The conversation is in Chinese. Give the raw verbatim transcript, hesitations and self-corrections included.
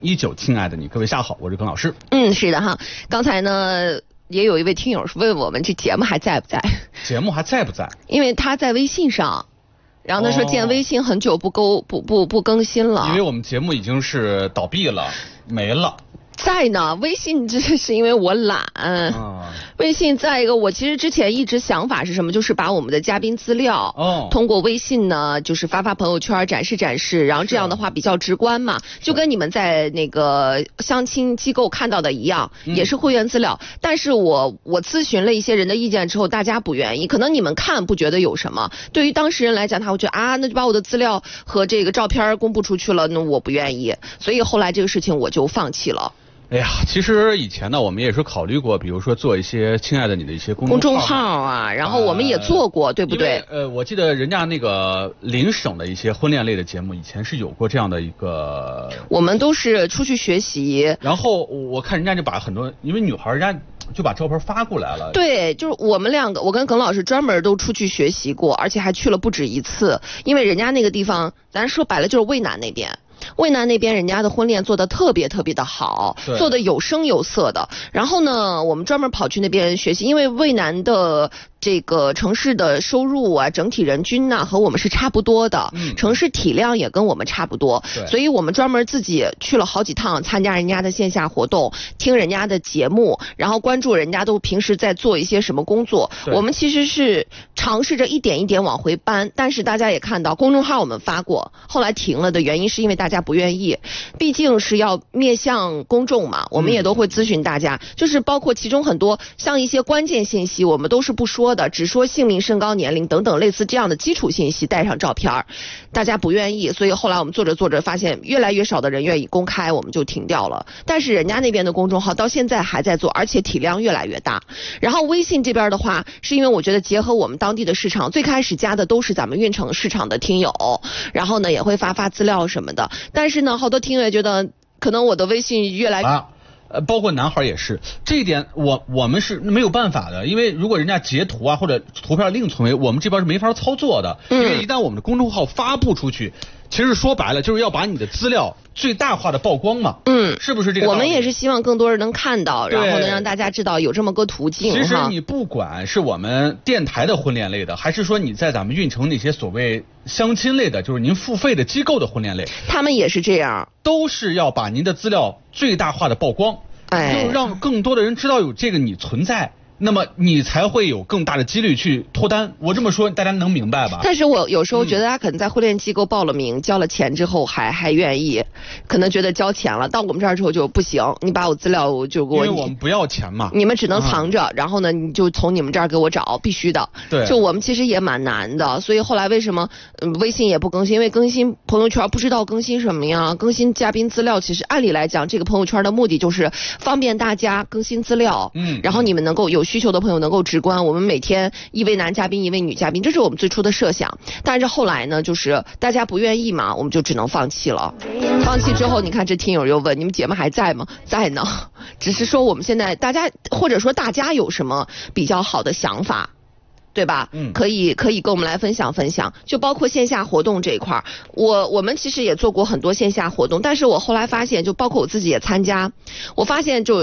一九，亲爱的你，各位下好，我是耿老师。 嗯，是的哈。刚才呢，也有一位听友问我们这节目还在不在？ 节目还在不在？ 因为他在微信上，然后他说见微信很久不更不不不更新了。 因为我们节目已经是倒闭了，没了。 在呢，微信这是因为我懒。嗯，微信再一个，我其实之前一直想法是什么，就是把我们的嘉宾资料哦，通过微信呢，就是发发朋友圈，展示展示，然后这样的话比较直观嘛，就跟你们在那个相亲机构看到的一样，嗯、也是会员资料。但是我我咨询了一些人的意见之后，大家不愿意，可能你们看不觉得有什么，对于当事人来讲，他会觉得啊，那就把我的资料和这个照片公布出去了，那我不愿意，所以后来这个事情我就放弃了。 哎呀，其实以前呢，我们也是考虑过，比如说做一些亲爱的你的一些公众号， 公众号啊，然后我们也做过，呃、对不对？ 呃，我记得人家那个邻省的一些婚恋类的节目，以前是有过这样的一个。 我们都是出去学习， 然后我看人家就把很多，因为女孩人家就把照片发过来了。 对，就是我们两个，我跟耿老师专门都出去学习过，而且还去了不止一次，因为人家那个地方，咱说白了就是渭南那边。渭南那边人家的婚恋做的特别特别的好，做的有声有色的。然后呢，我们专门跑去那边学习，因为渭南的这个城市的收入啊，整体人均呢和我们是差不多的，嗯、城市体量也跟我们差不多，所以我们专门自己去了好几趟，参加人家的线下活动，听人家的节目，然后关注人家都平时在做一些什么工作。我们其实是尝试着一点一点往回搬，但是大家也看到公众号我们发过，后来停了的原因是因为大家不愿意，毕竟是要面向公众嘛，我们也都会咨询大家，嗯、就是包括其中很多像一些关键信息，我们都是不说的，只说姓名、身高、年龄等等类似这样的基础信息，带上照片，大家不愿意，所以后来我们做着做着发现，越来越少的人愿意公开，我们就停掉了。但是人家那边的公众号到现在还在做，而且体量越来越大。然后微信这边的话，是因为我觉得结合我们当地的市场，最开始加的都是咱们运城市场的听友，然后呢也会发发资料什么的。但是呢，好多听友也觉得，可能我的微信越来越、 啊，呃，包括男孩也是，这一点我我们是没有办法的，因为如果人家截图啊或者图片另存为，我们这边是没法操作的，嗯、因为一旦我们的公众号发布出去，其实说白了就是要把你的资料最大化的曝光嘛，嗯，是不是这个道理？ 我们也是希望更多人能看到，然后呢让大家知道有这么个途径。 其实你不管是我们电台的婚恋类的，还是说你在咱们运城那些所谓相亲类的，就是您付费的机构的婚恋类， 他们也是这样， 都是要把您的资料最大化的曝光，哎，就让更多的人知道有这个你存在。那么你才会有更大的几率去脱单，我这么说大家能明白吧？ 但是我有时候觉得他可能在婚恋机构报了名、嗯、交了钱之后还还愿意，可能觉得交钱了，到我们这儿之后就不行，你把我资料就给我， 因为我们不要钱嘛， 你们只能藏着，嗯、然后呢你就从你们这儿给我找，必须的。 对， 就我们其实也蛮难的，所以后来为什么、嗯、微信也不更新？因为更新朋友圈不知道更新什么呀，更新嘉宾资料，其实按理来讲，这个朋友圈的目的就是方便大家更新资料，嗯，然后你们能够有需求的朋友能够直观，我们每天一位男嘉宾一位女嘉宾，这是我们最初的设想。但是后来呢，就是大家不愿意嘛，我们就只能放弃了。放弃之后，你看这听友又问，你们节目还在吗？在呢，只是说我们现在大家或者说大家有什么比较好的想法，对吧？嗯，可以可以跟我们来分享分享，就包括线下活动这一块，我我们其实也做过很多线下活动，但是我后来发现，就包括我自己也参加，我发现就